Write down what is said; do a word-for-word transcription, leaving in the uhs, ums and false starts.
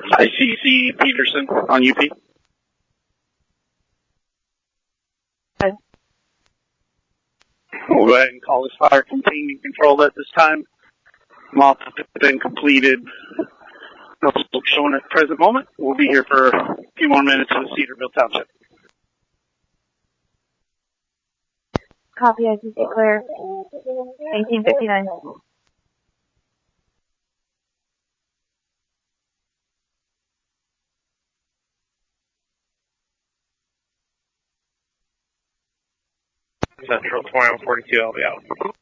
I C C Peterson on U P. Okay. We'll go ahead and call this fire contained and controlled at this time. Mop has been completed. No smoke shown at the present moment. We'll be here for a few more minutes in Cedarville Township. Copy, I C C clear. eighteen fifty-nine. Central twenty-one forty-two, I'll be out.